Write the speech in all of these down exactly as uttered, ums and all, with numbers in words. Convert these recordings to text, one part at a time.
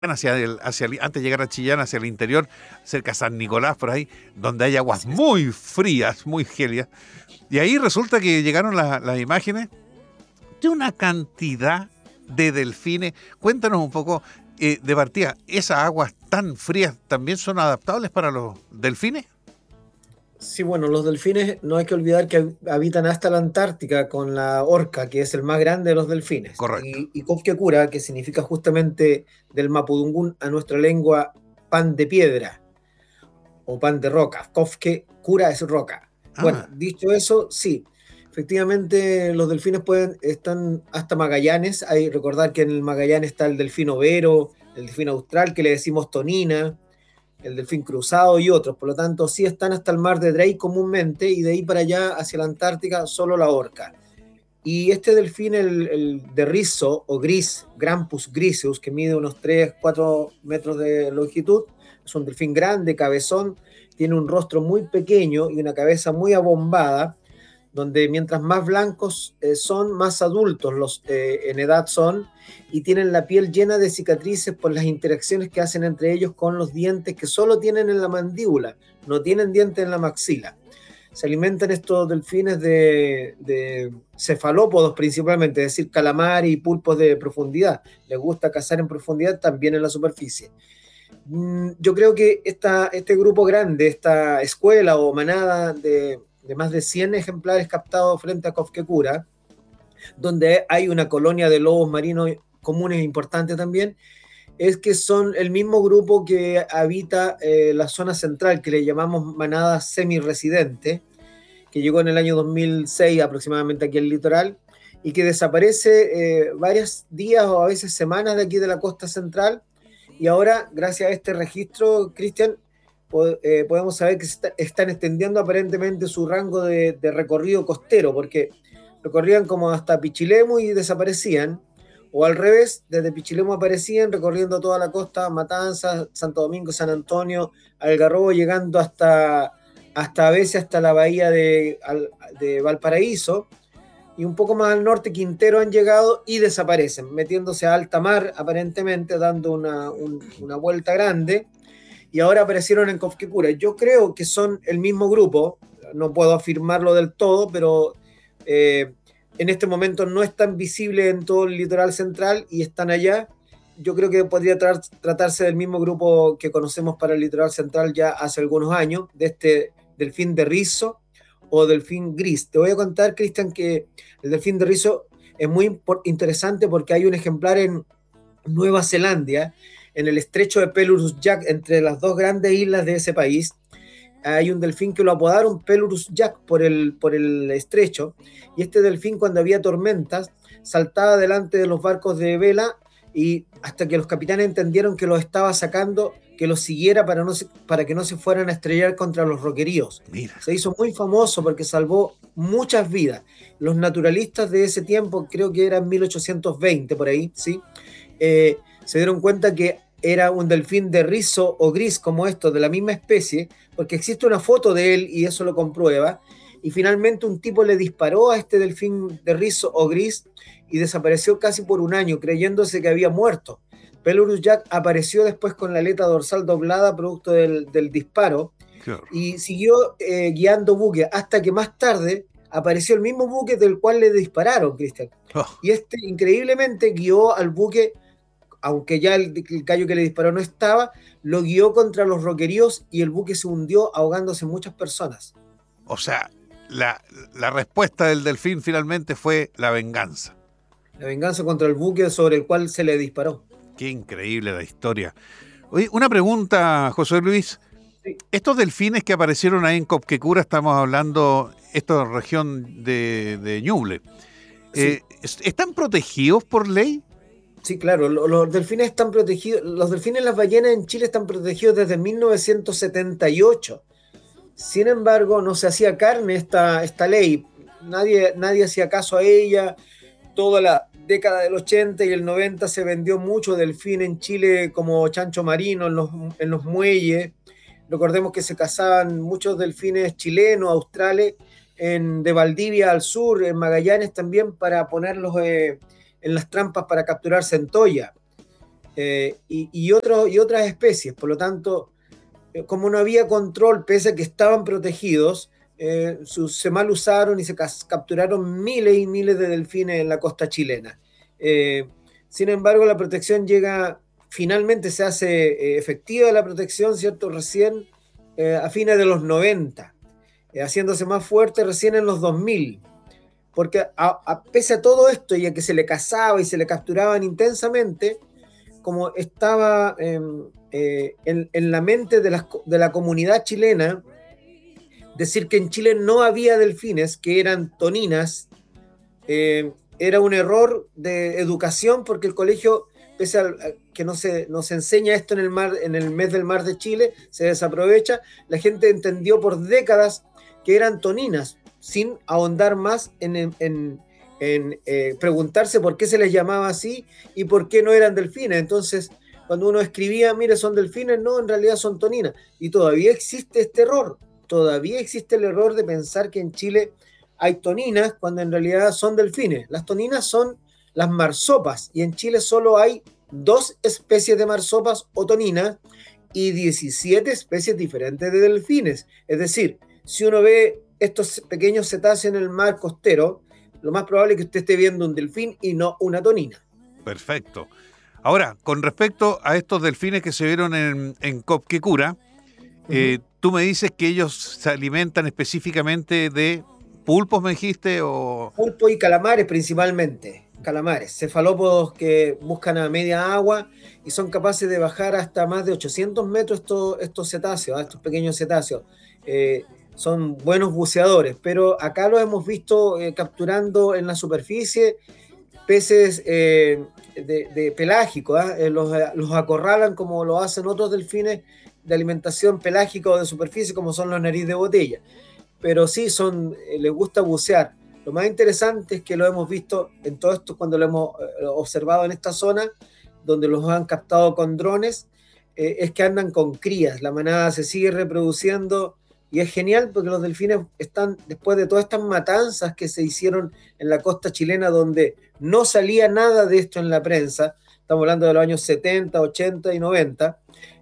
hacia el, hacia el, antes de llegar a Chillán, hacia el interior, cerca de San Nicolás, por ahí, donde hay aguas muy frías, muy gélidas. Y ahí resulta que llegaron la- las imágenes de una cantidad de delfines. Cuéntanos un poco, eh, de partida, ¿esas aguas tan frías también son adaptables para los delfines? Sí, bueno, los delfines no hay que olvidar que hab- habitan hasta la Antártica con la orca, que es el más grande de los delfines. Correcto. Y, y Cofquecura, que significa justamente del mapudungún a nuestra lengua pan de piedra o pan de roca. Cofquecura es roca. Bueno, Ah, dicho eso, sí, efectivamente los delfines pueden, están hasta Magallanes. Hay que recordar que en el Magallanes está el delfín overo, el delfín austral que le decimos tonina, el delfín cruzado y otros. Por lo tanto, sí están hasta el mar de Drake comúnmente y de ahí para allá hacia la Antártica solo la orca. Y este delfín, el, el de rizo o gris, Grampus griseus, que mide unos tres cuatro metros de longitud, es un delfín grande, cabezón, tiene un rostro muy pequeño y una cabeza muy abombada, donde mientras más blancos eh, son, más adultos los, eh, en edad son, y tienen la piel llena de cicatrices por las interacciones que hacen entre ellos con los dientes que solo tienen en la mandíbula, no tienen dientes en la maxila. Se alimentan estos delfines de, de cefalópodos principalmente, es decir, calamar y pulpos de profundidad. Les gusta cazar en profundidad, también en la superficie. Mm, Yo creo que esta, este grupo grande, esta escuela o manada de, de más de cien ejemplares captados frente a Cofquecura, donde hay una colonia de lobos marinos comunes importante también, es que son el mismo grupo que habita eh, la zona central, que le llamamos manada semi-residente, que llegó en el año dos mil seis aproximadamente aquí al litoral, y que desaparece eh, varios días o a veces semanas de aquí de la costa central, y ahora, gracias a este registro, Cristian, po- eh, podemos saber que se está- están extendiendo aparentemente su rango de, de recorrido costero, porque recorrían como hasta Pichilemu y desaparecían, o al revés, desde Pichilemu aparecían recorriendo toda la costa, Matanzas, Santo Domingo, San Antonio, Algarrobo, llegando hasta, hasta a veces hasta la bahía de, al- de Valparaíso, y un poco más al norte Quintero han llegado y desaparecen, metiéndose a alta mar aparentemente, dando una, un- una vuelta grande, y ahora aparecieron en Cofquecura. Yo creo que son el mismo grupo, no puedo afirmarlo del todo, pero eh, en este momento no están visibles en todo el litoral central y están allá. Yo creo que podría tra tratarse del mismo grupo que conocemos para el litoral central ya hace algunos años, de este delfín de rizo o delfín gris. Te voy a contar, Cristian, que el delfín de rizo es muy interesante porque hay un ejemplar en Nueva Zelanda, en el estrecho de Pelurus Jack, entre las dos grandes islas de ese país. Hay un delfín que lo apodaron Pelurus Jack por el, por el estrecho, y este delfín, cuando había tormentas, saltaba delante de los barcos de vela, y hasta que los capitanes entendieron que los estaba sacando, que los siguiera para, no se, para que no se fueran a estrellar contra los roqueríos. mira. Se hizo muy famoso porque salvó muchas vidas. Los naturalistas de ese tiempo, creo que eran mil ochocientos veinte por ahí, ¿sí? eh, se dieron cuenta que era un delfín de rizo o gris como estos, de la misma especie, porque existe una foto de él y eso lo comprueba. Y finalmente un tipo le disparó a este delfín de rizo o gris y desapareció casi por un año, creyéndose que había muerto. Pelurus Jack apareció después con la aleta dorsal doblada producto del, del disparo Qué horror. y siguió eh, guiando buques hasta que más tarde apareció el mismo buque del cual le dispararon, Cristian. Oh, Y este increíblemente guió al buque, aunque ya el, el gallo que le disparó no estaba, lo guió contra los roqueríos y el buque se hundió ahogándose muchas personas. o sea, la, la respuesta del delfín finalmente fue la venganza. La venganza contra el buque sobre el cual se le disparó. Qué increíble la historia. Oye, una pregunta, José Luis. Sí, Estos delfines que aparecieron ahí en Copquecura, estamos hablando, esto es región de, de Ñuble, sí, eh, ¿están protegidos por ley? sí, claro. Los, los delfines están protegidos. Los delfines y las ballenas en Chile están protegidos desde mil novecientos setenta y ocho. Sin embargo, no se hacía carne esta, esta ley. Nadie, nadie hacía caso a ella. Toda la década del ochenta y el noventa se vendió mucho delfín en Chile como chancho marino en los, en los muelles. Recordemos que se cazaban muchos delfines chilenos, australes, en, de Valdivia al sur, en Magallanes también, para ponerlos eh, en las trampas para capturar centolla. eh, y, y, otro, y otras especies. Por lo tanto, eh, como no había control, pese a que estaban protegidos, eh, su, se mal usaron y se capturaron miles y miles de delfines en la costa chilena. Eh, sin embargo, la protección llega, finalmente se hace eh, efectiva la protección, ¿cierto? Recién eh, a fines de los noventa, eh, haciéndose más fuerte recién en los dos mil. Porque a, a, pese a todo esto y a que se le cazaba y se le capturaban intensamente, como estaba eh, eh, en, en la mente de la, de la comunidad chilena, decir que en Chile no había delfines, que eran toninas, eh, era un error de educación, porque el colegio, pese a que no se, no se enseña esto en el, mar, en el mes del mar de Chile, se desaprovecha, la gente entendió por décadas que eran toninas, sin ahondar más en, en, en, en eh, preguntarse por qué se les llamaba así y por qué no eran delfines. Entonces, cuando uno escribía, mire, son delfines, no, en realidad son toninas. Y todavía existe este error, todavía existe el error de pensar que en Chile hay toninas cuando en realidad son delfines. Las toninas son las marsopas y en Chile solo hay dos especies de marsopas o toninas y diecisiete especies diferentes de delfines. Es decir, si uno ve estos pequeños cetáceos en el mar costero, lo más probable es que usted esté viendo un delfín y no una tonina. Perfecto. Ahora, con respecto a estos delfines que se vieron en, en Copquecura, uh-huh. eh, tú me dices que ellos se alimentan específicamente de pulpos, me dijiste, o... Pulpos y calamares principalmente, calamares, cefalópodos que buscan a media agua y son capaces de bajar hasta más de ochocientos metros estos, estos cetáceos, estos pequeños cetáceos. Eh, son buenos buceadores, pero acá los hemos visto eh, capturando en la superficie peces eh, de, de pelágico, ¿eh? los, los acorralan como lo hacen otros delfines de alimentación pelágica o de superficie, como son los nariz de botella. Pero sí, son, eh, les gusta bucear. Lo más interesante es que lo hemos visto en todo esto cuando lo hemos eh, observado en esta zona, donde los han captado con drones, eh, es que andan con crías. La manada se sigue reproduciendo y es genial porque los delfines están, después de todas estas matanzas que se hicieron en la costa chilena, donde no salía nada de esto en la prensa, estamos hablando de los años setenta, ochenta y noventa,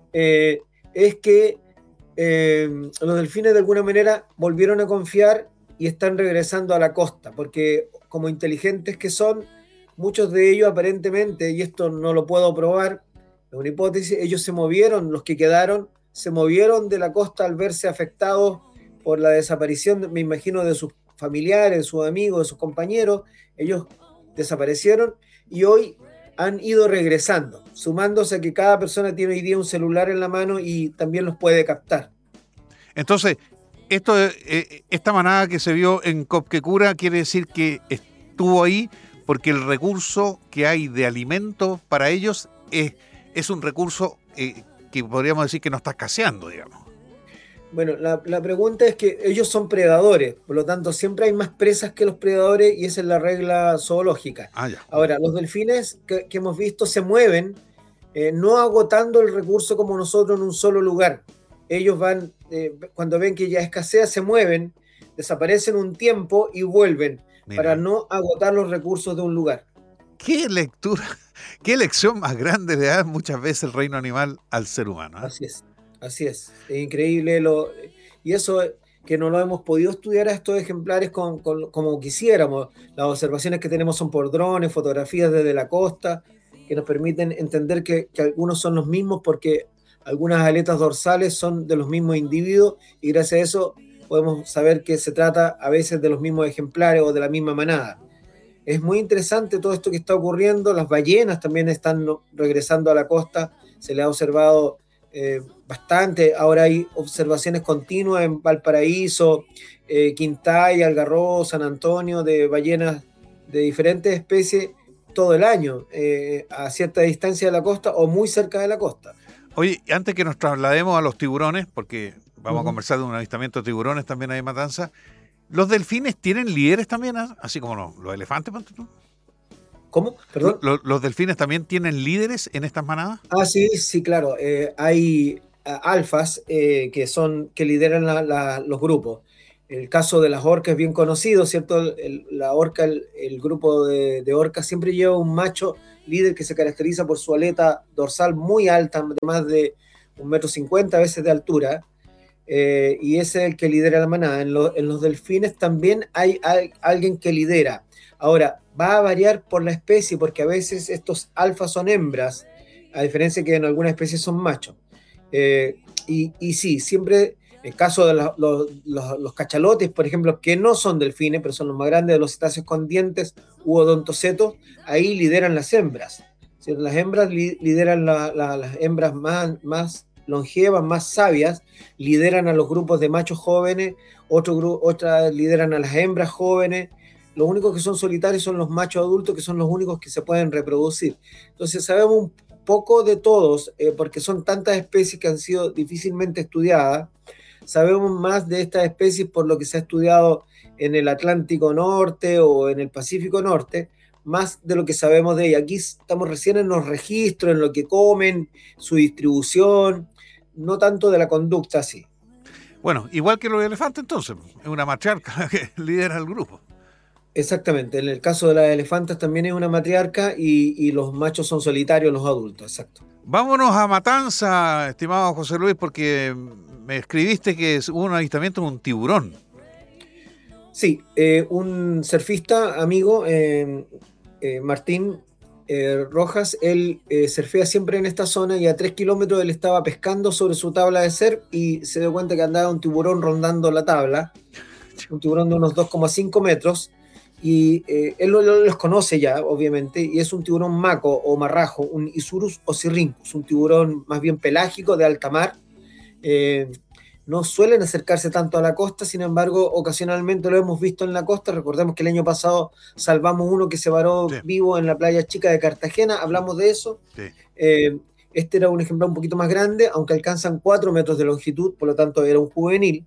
eh, es que Eh, los delfines de alguna manera volvieron a confiar y están regresando a la costa, porque como inteligentes que son, muchos de ellos aparentemente, y esto no lo puedo probar, es una hipótesis, ellos se movieron, los que quedaron, se movieron de la costa al verse afectados por la desaparición, me imagino, de sus familiares, de sus amigos, de sus compañeros. Ellos desaparecieron y hoy han ido regresando, sumándose a que cada persona tiene hoy día un celular en la mano y también los puede captar. Entonces, esto, eh, esta manada que se vio en Copquecura quiere decir que estuvo ahí porque el recurso que hay de alimento para ellos es, es un recurso eh, que podríamos decir que no está escaseando, digamos. Bueno, la, la pregunta es que ellos son predadores, por lo tanto siempre hay más presas que los predadores y esa es la regla zoológica. Ah, ya. Ahora, los delfines que, que hemos visto se mueven, eh, no agotando el recurso como nosotros en un solo lugar. Ellos van, eh, cuando ven que ya escasea, se mueven, desaparecen un tiempo y vuelven. Mira, para no agotar los recursos de un lugar. Qué lectura, qué lección más grande le da muchas veces el reino animal al ser humano, ¿eh? Así es. Así es, es increíble lo, y eso que no lo hemos podido estudiar a estos ejemplares con, con, como quisiéramos. Las observaciones que tenemos son por drones, fotografías desde la costa, que nos permiten entender que, que algunos son los mismos porque algunas aletas dorsales son de los mismos individuos y gracias a eso podemos saber que se trata a veces de los mismos ejemplares o de la misma manada. Es muy interesante todo esto que está ocurriendo. Las ballenas también están regresando a la costa, se le ha observado Eh, bastante. Ahora hay observaciones continuas en Valparaíso, eh, Quintay, Algarrobo, San Antonio, de ballenas de diferentes especies todo el año, eh, a cierta distancia de la costa o muy cerca de la costa. Oye, antes que nos traslademos a los tiburones, porque vamos uh-huh. a conversar de un avistamiento de tiburones, también hay matanza, ¿los delfines tienen líderes también, así como los, los elefantes? ¿Cómo? ¿Perdón? ¿Los, ¿Los delfines también tienen líderes en estas manadas? Ah, sí, sí, claro. Eh, hay uh, alfas eh, que son que lideran la, la, los grupos. El caso de las orcas es bien conocido, ¿cierto? El, la orca, el, el grupo de, de orcas siempre lleva un macho líder que se caracteriza por su aleta dorsal muy alta, de más de un metro cincuenta veces de altura, eh, y ese es el que lidera la manada. En, lo, en los delfines también hay, hay alguien que lidera. Ahora, va a variar por la especie, porque a veces estos alfas son hembras, a diferencia que en algunas especies son machos. Eh, y, y sí, siempre, en caso de la, los, los, los cachalotes, por ejemplo, que no son delfines, pero son los más grandes de los cetáceos con dientes u odontocetos, ahí lideran las hembras. ¿Sí? Las hembras li, lideran la, la, las hembras más, más longevas, más sabias, lideran a los grupos de machos jóvenes, otro gru otras lideran a las hembras jóvenes. Los únicos que son solitarios son los machos adultos, que son los únicos que se pueden reproducir. Entonces sabemos un poco de todos, eh, porque son tantas especies que han sido difícilmente estudiadas. Sabemos más de estas especies por lo que se ha estudiado en el Atlántico Norte o en el Pacífico Norte, más de lo que sabemos de ellas. Aquí estamos recién en los registros, en lo que comen, su distribución, no tanto de la conducta así. Bueno, igual que los elefantes entonces, es una matriarca la que lidera el grupo. Exactamente, en el caso de las elefantas también es una matriarca y, y los machos son solitarios, los adultos, exacto. Vámonos a Matanza, estimado José Luis, porque me escribiste que hubo un avistamiento de un tiburón. Sí, eh, un surfista amigo, eh, eh, Martín eh, Rojas, él eh, surfea siempre en esta zona y a tres kilómetros él estaba pescando sobre su tabla de surf y se dio cuenta que andaba un tiburón rondando la tabla, un tiburón de unos dos coma cinco metros. Y eh, él lo, lo, los conoce ya, obviamente, y es un tiburón maco o marrajo, un Isurus oxyrhynchus, un tiburón más bien pelágico de alta mar. Eh, no suelen acercarse tanto a la costa, sin embargo, ocasionalmente lo hemos visto en la costa. Recordemos que el año pasado salvamos uno que se varó sí. vivo en la playa chica de Cartagena, hablamos de eso. Sí. Eh, este era un ejemplar un poquito más grande, aunque alcanzan cuatro metros de longitud, por lo tanto era un juvenil.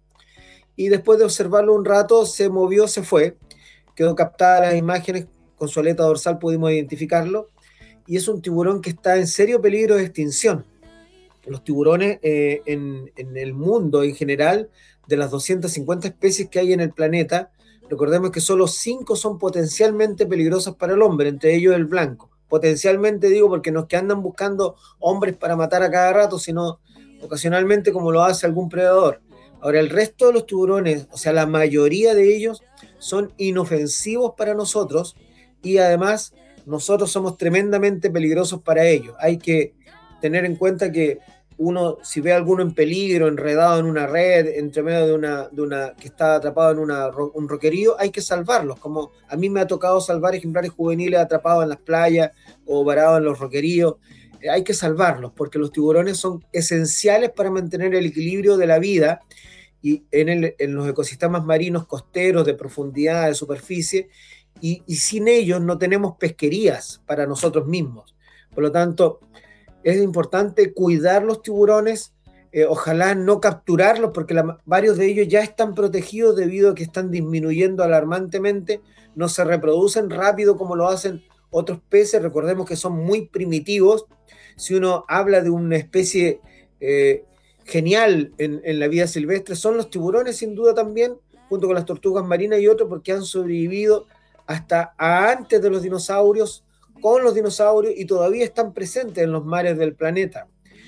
Y después de observarlo un rato, se movió, se fue. Quedó captada las imágenes, con su aleta dorsal pudimos identificarlo, y es un tiburón que está en serio peligro de extinción. Los tiburones eh, en, en el mundo en general, de las doscientas cincuenta especies que hay en el planeta, recordemos que solo cinco son potencialmente peligrosas para el hombre, entre ellos el blanco. Potencialmente digo porque no es que andan buscando hombres para matar a cada rato, sino ocasionalmente como lo hace algún predador. Ahora, el resto de los tiburones, o sea, la mayoría de ellos, son inofensivos para nosotros y además nosotros somos tremendamente peligrosos para ellos. Hay que tener en cuenta que uno, si ve a alguno en peligro, enredado en una red, entre medio de una, de una que está atrapado en una, un roquerío, hay que salvarlos. Como a mí me ha tocado salvar ejemplares juveniles atrapados en las playas o varados en los roqueríos. Eh, hay que salvarlos porque los tiburones son esenciales para mantener el equilibrio de la vida y en, el, en los ecosistemas marinos costeros de profundidad, de superficie, y, y sin ellos no tenemos pesquerías para nosotros mismos. Por lo tanto, es importante cuidar los tiburones, eh, ojalá no capturarlos, porque la, varios de ellos ya están protegidos debido a que están disminuyendo alarmantemente, no se reproducen rápido como lo hacen otros peces, recordemos que son muy primitivos. Si uno habla de una especie eh, genial en, en la vida silvestre, son los tiburones sin duda también, junto con las tortugas marinas y otros, porque han sobrevivido hasta antes de los dinosaurios, con los dinosaurios, y todavía están presentes en los mares del planeta.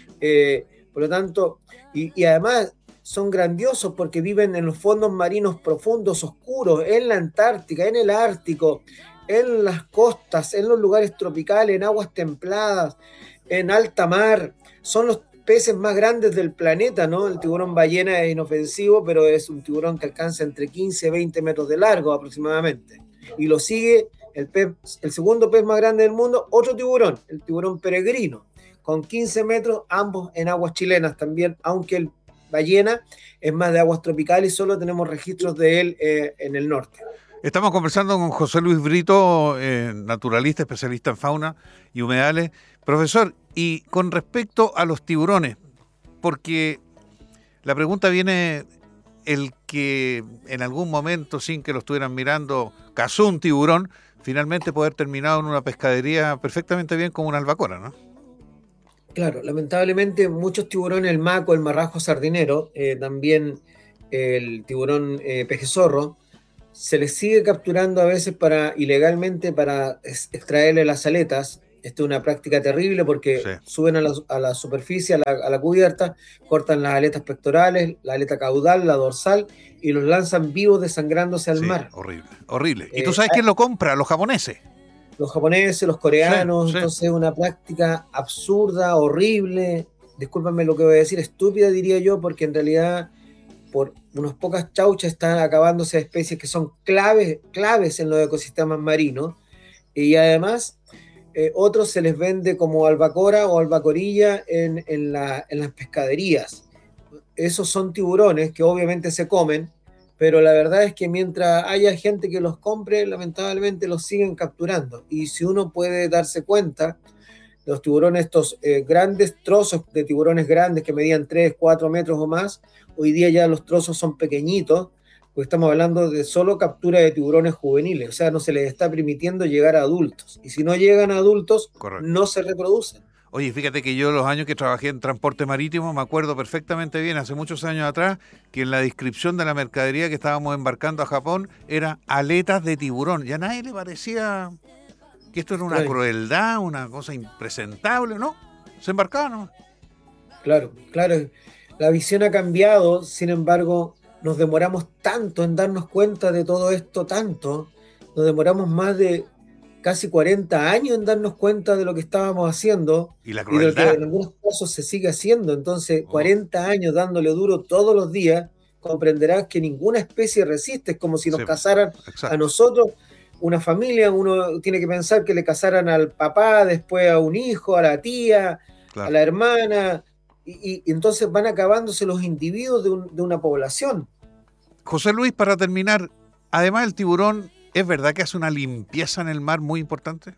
Eh, por lo tanto, y, y además son grandiosos porque viven en los fondos marinos profundos, oscuros, en la Antártica, en el Ártico, en las costas, en los lugares tropicales, en aguas templadas, en alta mar. Son los peces más grandes del planeta, ¿no? El tiburón ballena es inofensivo, pero es un tiburón que alcanza entre quince y veinte metros de largo aproximadamente. Y lo sigue el, pez, el segundo pez más grande del mundo, otro tiburón, el tiburón peregrino, con quince metros, ambos en aguas chilenas también, aunque el ballena es más de aguas tropicales y solo tenemos registros de él eh, en el norte. Estamos conversando con José Luis Brito, eh, naturalista, especialista en fauna y humedales. Profesor, y con respecto a los tiburones, porque la pregunta viene, el que en algún momento, sin que lo estuvieran mirando, cazó un tiburón, finalmente puede haber terminado en una pescadería perfectamente bien como una albacora, ¿no? Claro, lamentablemente muchos tiburones, el maco, el marrajo sardinero, eh, también el tiburón eh, pejezorro, se les sigue capturando a veces para ilegalmente para extraerle las aletas, Esta es una práctica terrible porque Sí. suben a la, a la superficie, a la, a la cubierta, cortan las aletas pectorales, la aleta caudal, la dorsal y los lanzan vivos desangrándose al Sí, mar. horrible, horrible. ¿Y tú Eh, sabes quién lo compra? Los japoneses. los japoneses, los Sí, coreanos, sí. entonces es una práctica absurda, horrible, discúlpame lo que voy a decir, estúpida diría yo, porque en realidad por unas pocas chauchas están acabándose especies que son claves, claves en los ecosistemas marinos, y además eh, otros se les vende como albacora o albacorilla en, en, la, en las pescaderías. Esos son tiburones que obviamente se comen, pero la verdad es que mientras haya gente que los compre, lamentablemente los siguen capturando. Y si uno puede darse cuenta, los tiburones, estos eh, grandes trozos de tiburones grandes que medían tres, cuatro metros o más, hoy día ya los trozos son pequeñitos, porque estamos hablando de solo captura de tiburones juveniles, o sea, no se les está permitiendo llegar a adultos. Y si no llegan a adultos, Correcto. no se reproducen. Oye, fíjate que yo los años que trabajé en transporte marítimo me acuerdo perfectamente bien, hace muchos años atrás, que en la descripción de la mercadería que estábamos embarcando a Japón era aletas de tiburón. Ya a nadie le parecía que esto era una Extraño. crueldad, una cosa impresentable, ¿no? Se embarcaban, ¿no? Claro, claro. La visión ha cambiado, sin embargo, nos demoramos tanto en darnos cuenta de todo esto, tanto. Nos demoramos más de casi cuarenta años en darnos cuenta de lo que estábamos haciendo Y la y de lo que crueldad. en algunos casos se sigue haciendo. Entonces, Oh, cuarenta años dándole duro todos los días, comprenderás que ninguna especie resiste. Es como si nos sí, cazaran a exacto, nosotros, una familia. Uno tiene que pensar que le cazaran al papá, después a un hijo, a la tía, a claro. la hermana, y, y entonces van acabándose los individuos de, un, de una población. José Luis, para terminar, además el tiburón, ¿es verdad que hace una limpieza en el mar muy importante?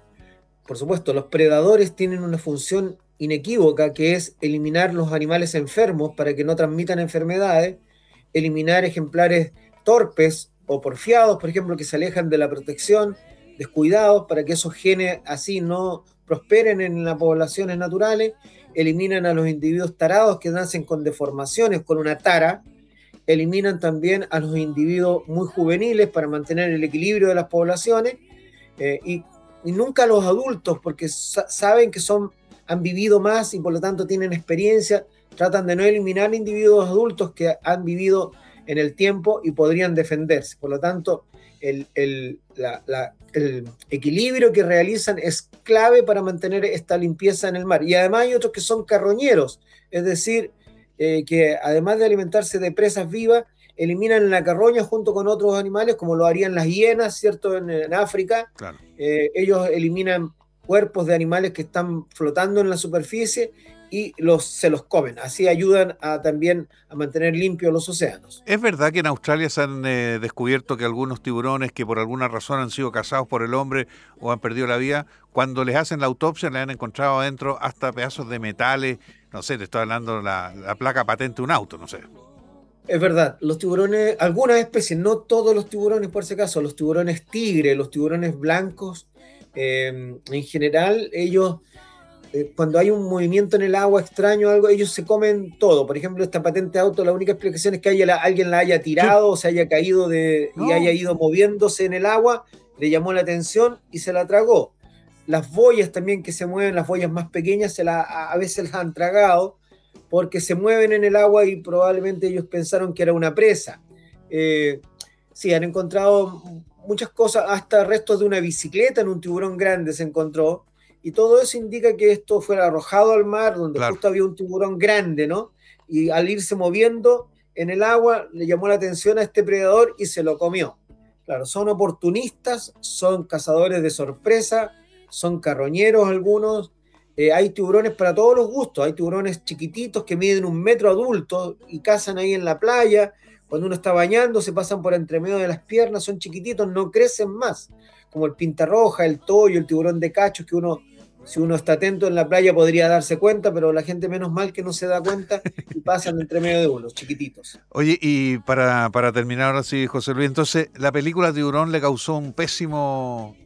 Por supuesto, los predadores tienen una función inequívoca que es eliminar los animales enfermos para que no transmitan enfermedades, eliminar ejemplares torpes o porfiados, por ejemplo, que se alejan de la protección, descuidados, para que esos genes así no prosperen en las poblaciones naturales, eliminan a los individuos tarados que nacen con deformaciones, con una tara, eliminan también a los individuos muy juveniles para mantener el equilibrio de las poblaciones, eh, y, y nunca a los adultos, porque sa saben que son, han vivido más y por lo tanto tienen experiencia, tratan de no eliminar individuos adultos que han vivido en el tiempo y podrían defenderse. Por lo tanto, el, el, la, la, el equilibrio que realizan es clave para mantener esta limpieza en el mar. Y además hay otros que son carroñeros, es decir, eh, que además de alimentarse de presas vivas, eliminan la carroña junto con otros animales, como lo harían las hienas, ¿cierto? En, en África. Claro. Eh, ellos eliminan cuerpos de animales que están flotando en la superficie y los, se los comen. Así ayudan a, también a mantener limpios los océanos. ¿Es verdad que en Australia se han eh, descubierto que algunos tiburones que por alguna razón han sido cazados por el hombre o han perdido la vida, cuando les hacen la autopsia le han encontrado adentro hasta pedazos de metales? No sé, te estoy hablando de la, la placa patente de un auto, no sé. Es verdad, los tiburones, algunas especies, no todos los tiburones por si acaso, los tiburones tigre, los tiburones blancos, eh, en general, ellos, eh, cuando hay un movimiento en el agua extraño o algo, ellos se comen todo. Por ejemplo, esta patente de auto, la única explicación es que haya, la, alguien la haya Sí, tirado o se haya caído de, y haya no, ido moviéndose en el agua, le llamó la atención y se la tragó. Las boyas también que se mueven, las boyas más pequeñas, se la, a, a veces las han tragado porque se mueven en el agua y probablemente ellos pensaron que era una presa. Eh, sí, han encontrado muchas cosas, hasta restos de una bicicleta en un tiburón grande se encontró, y todo eso indica que esto fue arrojado al mar, donde claro. justo había un tiburón grande, ¿no? Y al irse moviendo en el agua, le llamó la atención a este predador y se lo comió. Claro, son oportunistas, son cazadores de sorpresa, son carroñeros algunos. Eh, hay tiburones para todos los gustos, hay tiburones chiquititos que miden un metro adultos y cazan ahí en la playa. Cuando uno está bañando se pasan por entre medio de las piernas, son chiquititos, no crecen más, como el pintarroja, el toyo, el tiburón de cachos, que uno, si uno está atento en la playa podría darse cuenta, pero la gente menos mal que no se da cuenta y pasan entre medio de uno, chiquititos. Oye, y para, para terminar ahora sí, José Luis, entonces la película Tiburón le causó un pésimo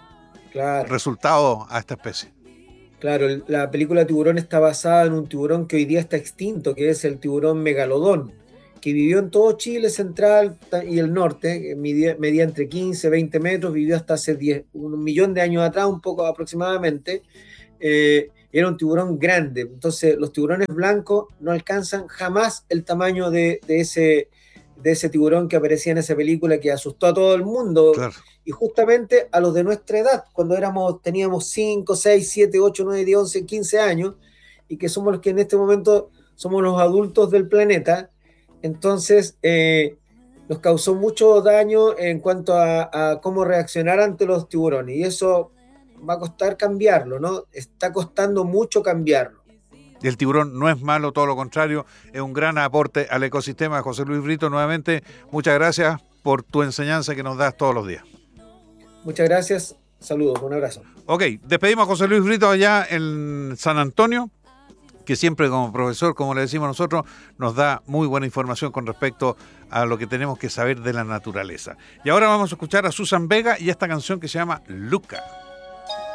Claro. resultado a esta especie. Claro, la película Tiburón está basada en un tiburón que hoy día está extinto, que es el tiburón megalodón, que vivió en todo Chile central y el norte, medía, medía entre quince, veinte metros, vivió hasta hace diez, un millón de años atrás, un poco aproximadamente. Eh, era un tiburón grande, entonces los tiburones blancos no alcanzan jamás el tamaño de, de, ese, de ese tiburón que aparecía en esa película que asustó a todo el mundo, Claro. Y justamente a los de nuestra edad, cuando éramos, teníamos cinco, seis, siete, ocho, nueve, diez, once, quince años, y que somos los que en este momento somos los adultos del planeta. Entonces eh, nos causó mucho daño en cuanto a, a cómo reaccionar ante los tiburones, y eso va a costar cambiarlo, ¿no? Está costando mucho cambiarlo. El tiburón no es malo, todo lo contrario, es un gran aporte al ecosistema. José Luis Brito, nuevamente, muchas gracias por tu enseñanza que nos das todos los días. Muchas gracias, saludos, un abrazo. Ok, despedimos a José Luis Brito allá en San Antonio, que siempre como profesor, como le decimos nosotros, nos da muy buena información con respecto a lo que tenemos que saber de la naturaleza. Y ahora vamos a escuchar a Susan Vega y esta canción que se llama Luca.